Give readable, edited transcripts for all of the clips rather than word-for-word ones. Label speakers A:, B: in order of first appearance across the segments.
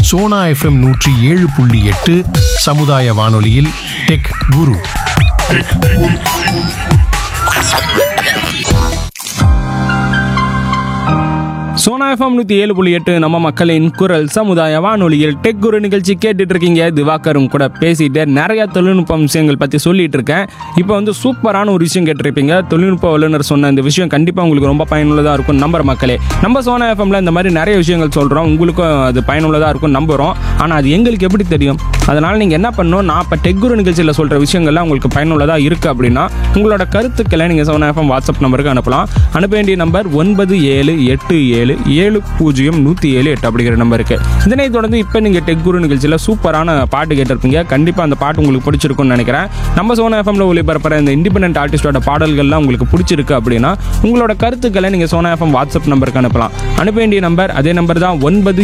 A: Sona FM 107.8 சமுதாய வானொலியில் tech குரு.
B: Sona FM 107.8 நம்ம மக்களின் குரல் சமுதாய வானொலியில் டெக் குரு நிகழ்ச்சி கேட்டுட்டு இருக்கீங்க. திவாகரும் கூட பேசிட்டு நிறைய தொழில்நுட்ப விஷயங்கள் பற்றி சொல்லிட்டு இருக்கேன். இப்போ வந்து சூப்பரான ஒரு விஷயம் கேட்டிருப்பீங்க. தொழில்நுட்ப வல்லுநர் சொன்ன இந்த விஷயம் கண்டிப்பாக உங்களுக்கு ரொம்ப பயனுள்ளதாக இருக்கும் நம்புற மக்களே. நம்ம சோனா எஃப்எம்ல இந்த மாதிரி நிறைய விஷயங்கள் சொல்கிறோம், உங்களுக்கும் அது பயனுள்ளதாக இருக்கும் நம்புகிறோம். ஆனால் அது எங்களுக்கு எப்படி தெரியும்? அதனால் நீங்கள் என்ன பண்ணணும், நான் இப்போ டெக் குரு நிகழ்ச்சியில் சொல்கிற விஷயங்கள்லாம் உங்களுக்கு பயனுள்ளதாக இருக்குது அப்படின்னா உங்களோட கருத்துக்களை நீங்கள் சோனா எஃப்எம் வாட்ஸ்அப் நம்பருக்கு அனுப்பலாம். அனுப்ப வேண்டிய நம்பர் 9787700107 அப்படிங்கிற நம்பருக்கு. இதனை தொடர்ந்து இப்போ நீங்கள் டெக் குரு நிகழ்ச்சியில் சூப்பரான பாட்டு கேட்டிருப்பீங்க. கண்டிப்பாக அந்த பாட்டு உங்களுக்கு பிடிச்சிருக்கும்னு நினைக்கிறேன். நம்ம சோனா எஃப்எம்ல ஒளிபரப்புற இந்த இண்டிபெண்டன்ட் ஆர்டிஸ்டோட பாடல்கள்லாம் உங்களுக்கு பிடிச்சிருக்கு அப்படின்னா உங்களோட கருத்துக்களை நீங்கள் சோனா எஃப்எம் வாட்ஸ்அப் நம்பருக்கு அனுப்பலாம். அனுப்ப வேண்டிய நம்பர் அதே நம்பர் தான்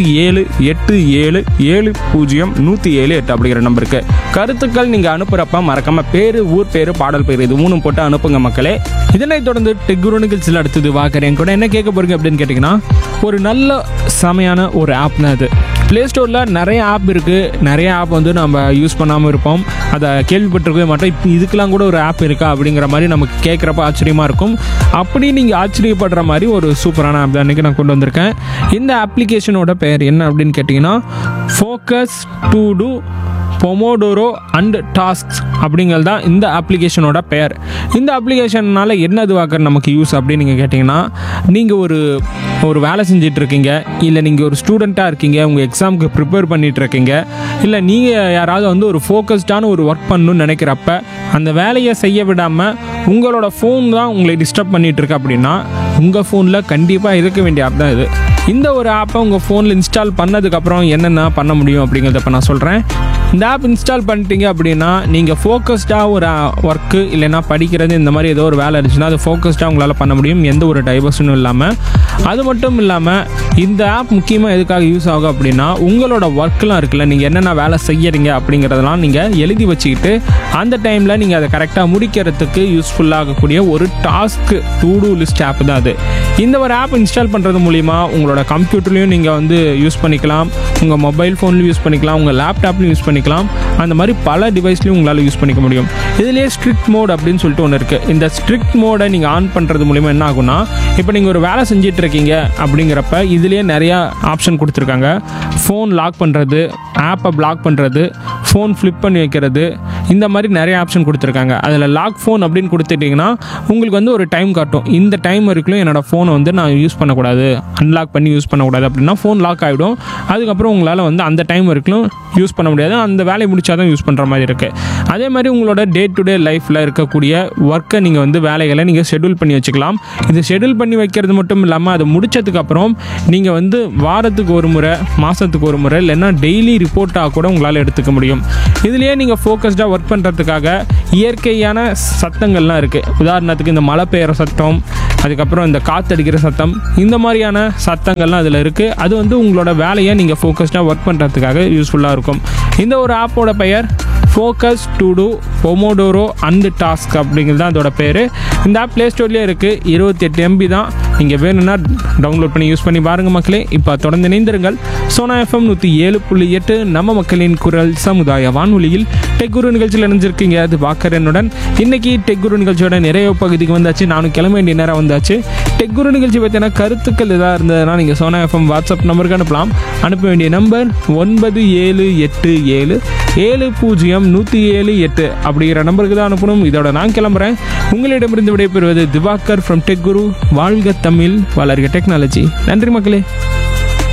B: 9787700107 அப்படிங்கிற நம்பருக்கு. கருத்துக்கள் நீங்கள் அனுப்புகிறப்ப மறக்காம பேர், ஊர் பேர், பாடல் பேர் இது மூணும் போட்டு அனுப்புங்க மக்களே. இதனைத் தொடர்ந்து டெக் குரு நிகழ்ச்சியில் அடுத்தது வாக்கறேன் கூட என்ன கேட்க போறீங்க அப்படின்னு கேட்டிங்கன்னா, ஒரு நல்ல செமையான ஒரு ஆப் தான் அது. ப்ளே ஸ்டோரில் நிறைய ஆப் இருக்குது. நிறைய ஆப் வந்து நம்ம யூஸ் பண்ணாமல் இருப்போம், அதை கேள்விப்பட்டிருக்கவே மாட்டோம். இப்போ இதுக்கெல்லாம் கூட ஒரு ஆப் இருக்கா அப்படிங்கிற மாதிரி நமக்கு கேட்குறப்ப ஆச்சரியமாக இருக்கும். அப்படி நீங்கள் ஆச்சரியப்படுற மாதிரி ஒரு சூப்பரான ஆப் தான் இன்றைக்கி நான் கொண்டு வந்திருக்கேன். இந்த அப்ளிகேஷனோட பெயர் என்ன அப்படின்னு கேட்டிங்கன்னா, focus to two Pomodoro and tasks அப்படிங்கிறது தான் இந்த அப்ளிகேஷனோட பெயர். இந்த அப்ளிகேஷனால் என்ன இதுவாக்க நமக்கு யூஸ் அப்படின்னு நீங்கள் கேட்டிங்கன்னா, நீங்கள் ஒரு வேலை செஞ்சிட்ருக்கீங்க, இல்லை நீங்கள் ஒரு ஸ்டூடெண்ட்டாக இருக்கீங்க, உங்கள் எக்ஸாமுக்கு ப்ரிப்பேர் பண்ணிகிட்ருக்கீங்க, இல்லை நீங்கள் யாராவது வந்து ஒரு ஃபோக்கஸ்டான ஒரு ஒர்க் பண்ணணும்னு நினைக்கிறப்ப அந்த வேலையை செய்ய விடாமல் உங்களோட ஃபோன் தான் உங்களை டிஸ்டர்ப் பண்ணிகிட்ருக்கு அப்படின்னா உங்கள் ஃபோனில் கண்டிப்பாக இருக்க வேண்டிய ஆப் தான் இது. இந்த ஒரு ஆப்பை உங்கள் ஃபோனில் இன்ஸ்டால் பண்ணதுக்கப்புறம் என்னென்ன பண்ண முடியும் அப்படிங்கிறத இப்போ நான் சொல்கிறேன். இந்த ஆப் இன்ஸ்டால் பண்ணிட்டீங்க அப்படின்னா நீங்கள் ஃபோக்கஸ்டாக ஒரு ஒர்க்கு இல்லைன்னா படிக்கிறது இந்த மாதிரி ஏதோ ஒரு வேலை இருந்துச்சுன்னா அது ஃபோக்கஸ்டாக உங்களால் பண்ண முடியும், எந்த ஒரு டைவர்ஷனும் இல்லாமல். அது மட்டும் இல்லாமல் இந்த ஆப் முக்கியமாக எதுக்காக யூஸ் ஆகும் அப்படின்னா, உங்களோட ஒர்க்கெலாம் இருக்குல்ல, நீங்கள் என்னென்ன வேலை செய்யறீங்க அப்படிங்கிறதெல்லாம் நீங்கள் எழுதி வச்சுக்கிட்டு அந்த டைமில் நீங்கள் அதை கரெக்டாக முடிக்கிறதுக்கு யூஸ்ஃபுல்லாகக்கூடிய ஒரு task to do list app தான் அது. இந்த ஒரு ஆப் இன்ஸ்டால் பண்ணுறது மூலிமா உங்களோட கம்ப்யூட்டர்லையும் நீங்கள் வந்து யூஸ் பண்ணிக்கலாம், உங்கள் மொபைல் ஃபோன்லையும் யூஸ் பண்ணிக்கலாம், உங்கள் லேப்டாப்லையும் யூஸ் பண்ணிக்கலாம். அந்த மாதிரி பல டிவைஸ்லையும் உங்களால் யூஸ் பண்ணிக்க முடியும். இதுலேயே ஸ்ட்ரிக்ட் மோட் அப்படின்னு சொல்லிட்டு ஒன்று இருக்குது. இந்த ஸ்ட்ரிக்ட் மோடை நீங்கள் ஆன் பண்ணுறது மூலிமா என்ன ஆகும்னா, இப்போ நீங்கள் ஒரு வேலை செஞ்சிட்டு இருக்கீங்க அப்படிங்கிறப்ப இதுலேயே நிறையா ஆப்ஷன் கொடுத்துருக்காங்க. ஃபோன் லாக் பண்ணுறது, ஆப்பை பிளாக் பண்ணுறது, ஃபோன் ஃப்ளிப் பண்ணி வைக்கிறது, இந்த மாதிரி நிறைய ஆப்ஷன் கொடுத்துருக்காங்க. அதில் லாக் ஃபோன் அப்படின்னு கொடுத்துட்டிங்கன்னா உங்களுக்கு வந்து ஒரு டைம் காட்டும். இந்த டைம் வரைக்கும் என்னோடய ஃபோனை வந்து நான் யூஸ் பண்ணக்கூடாது, அன்லாக் பண்ணி யூஸ் பண்ணக்கூடாது அப்படின்னா ஃபோன் லாக் ஆகிடும். அதுக்கப்புறம் உங்களால் வந்து அந்த டைம் வரைக்கும் யூஸ் பண்ண முடியாது, அந்த வேலையை முடிச்சா தான் யூஸ் பண்ணுற மாதிரி இருக்குது. அதே மாதிரி உங்களோட டே டு டே லைஃப்பில் இருக்கக்கூடிய ஒர்க்கை நீங்கள் வந்து வேலைகளை நீங்கள் ஷெட்யூல் பண்ணி வச்சுக்கலாம். இது ஷெட்யூல் பண்ணி வைக்கிறது மட்டும் இல்லாமல் அது முடிச்சதுக்கப்புறம் நீங்கள் வந்து வாரத்துக்கு ஒரு முறை, மாதத்துக்கு ஒரு முறை, இல்லைன்னா டெய்லி ரிப்போர்ட்டாக கூட உங்களால் எடுத்துக்க முடியும். இதுலேயே நீங்கள் ஃபோக்கஸ்டாக ஒர்க் பண்ணுறதுக்காக இயற்கையான சத்தங்கள்லாம் இருக்குது. உதாரணத்துக்கு இந்த மழை பெய்கிற சத்தம், அதுக்கப்புறம் இந்த காற்றடிக்கிற சத்தம், இந்த மாதிரியான சத்தங்கள்லாம் அதில் இருக்குது. அது வந்து உங்களோட வேலையை நீங்கள் ஃபோக்கஸ்டாக ஒர்க் பண்ணுறதுக்காக யூஸ்ஃபுல்லாக இருக்கும். இந்த ஒரு ஆப்போட பெயர் focus to two Pomodoro and task அப்படிங்கிறது தான் அதோட பேர். இந்த ஆப் ப்ளே ஸ்டோர்லேயே இருக்குது. 28 MB தான். நீங்கள் வேணும்னா டவுன்லோட் பண்ணி யூஸ் பண்ணி பாருங்கள் மக்களே. இப்போ தொடர்ந்து இணைந்திருங்கள். சோனா எஃப்எம் 107.8 நம்ம மக்களின் குரல் சமுதாய வானொலியில் டெக் குரு நிகழ்ச்சியில் இணைஞ்சிருக்கீங்க. அது வாக்கரனுடன். இன்னைக்கு டெக் குரு நிகழ்ச்சியோட நிறைய பகுதிக்கு வந்தாச்சு. நானும் கிளம்ப வேண்டிய நேரம் வந்தாச்சு. டெக் குரு நிகழ்ச்சி பற்றின கருத்துக்கள் எதாக இருந்ததுன்னா நீங்கள் சோனா எஃப்எம் வாட்ஸ்அப் நம்பருக்கு அனுப்பலாம். அனுப்ப வேண்டிய நம்பர் 9787700107 அப்படிங்கிற நம்பருக்கு தான் அனுப்பணும். இதோட நான் கிளம்புறேன். உங்களிடமிருந்து விடைபெறுவது திவாகர் ஃப்ரம் டெக் குரு. வாழ்க தமிழ், வளர்க டெக்னாலஜி. நன்றி மக்களே.